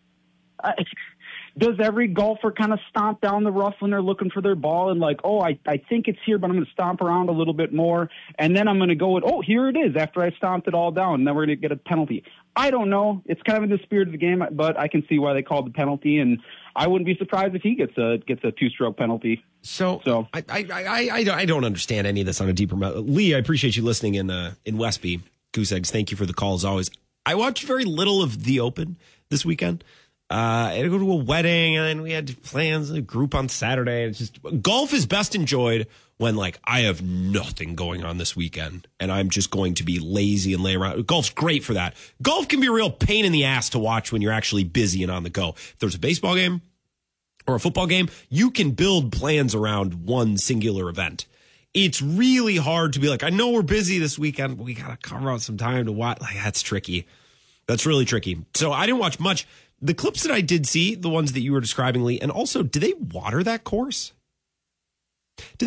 Does every golfer kind of stomp down the rough when they're looking for their ball and like, oh, I think it's here, but I'm going to stomp around a little bit more, and then I'm going to go with, oh, here it is after I stomped it all down, and then we're going to get a penalty? I don't know. It's kind of in the spirit of the game, but I can see why they called the penalty, and I wouldn't be surprised if he gets a 2-stroke penalty. So I don't understand any of this on a deeper level. Lee, I appreciate you listening in Westby. Goose Eggs, thank you for the call as always. I watched very little of the Open this weekend. I had to go to a wedding, and then we had plans, a group on Saturday. It's just golf is best enjoyed when I have nothing going on this weekend, and I'm just going to be lazy and lay around. Golf's great for that. Golf can be a real pain in the ass to watch when you're actually busy and on the go. If there's a baseball game or a football game, you can build plans around one singular event. It's really hard to be like, I know we're busy this weekend, but we got to carve out some time to watch. That's tricky. That's really tricky. So I didn't watch much. The clips that I did see, the ones that you were describing, Lee, and also, do they water that course? Do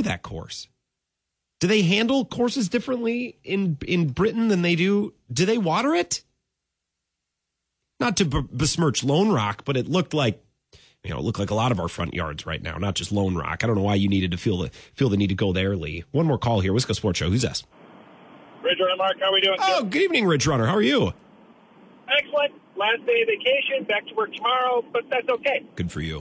they handle courses differently in Britain than they do? Do they water it? Not to besmirch Lone Rock, but it looked like, a lot of our front yards right now, not just Lone Rock. I don't know why you needed to feel the need to go there, Lee. One more call here. Wisco Sports Show. Who's this? Ridge Runner, Mark. How are we doing? Oh, good evening, Ridge Runner. How are you? Excellent. Last day of vacation, back to work tomorrow, but that's okay. Good for you.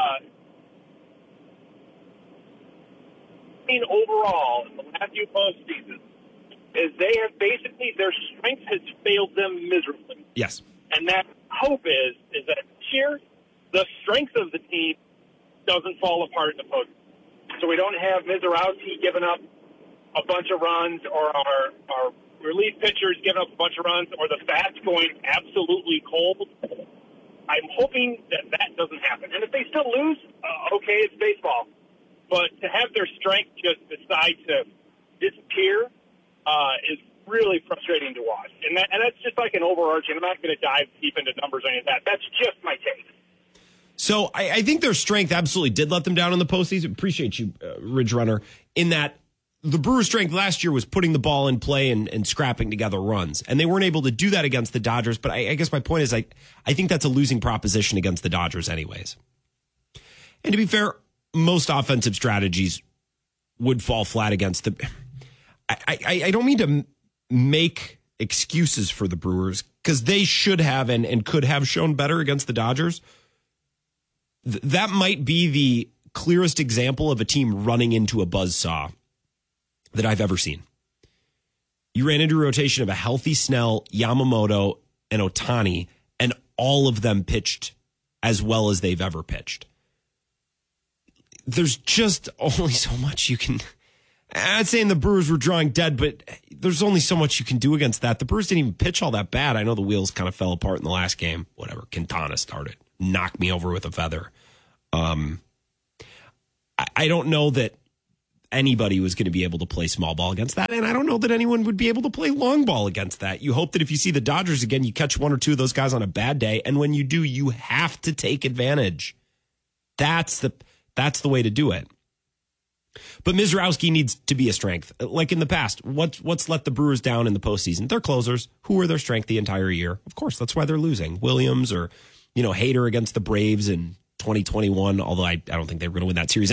Overall, in the last few postseasons, is they have basically, their strength has failed them miserably. Yes. And that hope is that here, the strength of the team doesn't fall apart in the postseason. So we don't have Mizrachi giving up a bunch of runs, or our relief pitchers giving up a bunch of runs, or the bats going absolutely cold. I'm hoping that doesn't happen. And if they still lose, okay, it's baseball. But to have their strength just decide to disappear is really frustrating to watch. And that's just like an overarching. I'm not going to dive deep into numbers or any of that. That's just my take. So I think their strength absolutely did let them down in the postseason. Appreciate you, Ridge Runner, in that the Brewers' strength last year was putting the ball in play and scrapping together runs. And they weren't able to do that against the Dodgers. But I guess my point is I think that's a losing proposition against the Dodgers anyways. And to be fair, most offensive strategies would fall flat against the... I don't mean to make excuses for the Brewers, because they should have and could have shown better against the Dodgers. That might be the clearest example of a team running into a buzzsaw that I've ever seen. You ran into a rotation of a healthy Snell, Yamamoto, and Ohtani, and all of them pitched as well as they've ever pitched. There's just only so much you can... I'm not saying the Brewers were drawing dead, but there's only so much you can do against that. The Brewers didn't even pitch all that bad. I know the wheels kind of fell apart in the last game. Whatever. Quintana started. Knocked me over with a feather. I don't know that anybody was going to be able to play small ball against that, and I don't know that anyone would be able to play long ball against that. You hope that if you see the Dodgers again, you catch one or two of those guys on a bad day, and when you do, you have to take advantage. That's the way to do it. But Mizrowski needs to be a strength. Like in the past, what's let the Brewers down in the postseason? They're closers. Who are their strength the entire year? Of course, that's why they're losing. Williams or, Hader against the Braves in 2021, although I don't think they were going to win that series